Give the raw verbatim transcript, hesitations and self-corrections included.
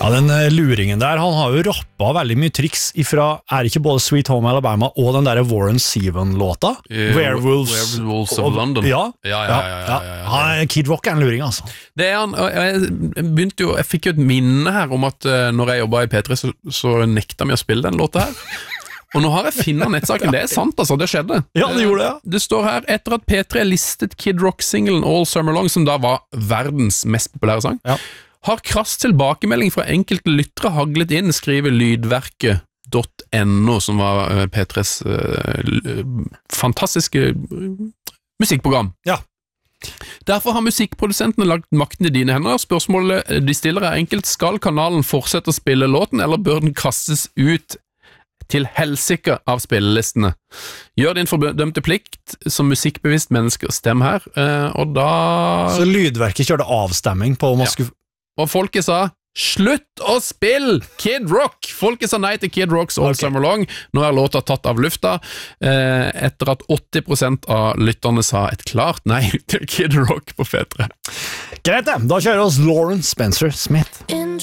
Ja, den luringen der, han har jo rappet veldig mye triks ifra, er ikke både Sweet Home Alabama og den der Warren Zevon-låta? Uh, Werewolves, Werewolves of London. Ja, ja, ja, ja, ja, ja, ja. Han, Kid Rock er en luring, altså. Det er han, og jeg begynte jo, jeg fikk jo et minne her om at uh, når jeg jobbet i P tre, så, så nekta vi å spille den låta her. Og nå har jeg finnet nettsaken, det er sant altså, det skjedde. Ja, det gjorde det, ja. Det står her, etter at P tre listet Kid Rock-singlen All Summer Long, som da var verdens mest populære sang, ja. Har krass tilbakemelding fra enkelte lyttere haglet inn, skriver lydverket punktum no, som var P tres uh, fantastiske musikkprogram. Ja. Derfor har musikkprodusentene lagt makten i dine hender. Spørsmålet de stiller er enkelt, skal kanalen fortsette å spille låten, eller bør den kastes ut til helsike av spillelistene? Gjør din fordømte plikt som musikkbevisst menneske, stem her, uh, og da... Så lydverket kjørte avstemming på om man ja. skulle... Og folket sa, slutt å spille Kid Rock! Folket sa nei til Kid Rocks All okay. Summer Long. Nå er låta tatt av lufta, eh, etter at åtti prosent av lytterne sa et klart nei til Kid Rock på P tre. Greit det, da kjører vi oss Lauren Spencer Smith.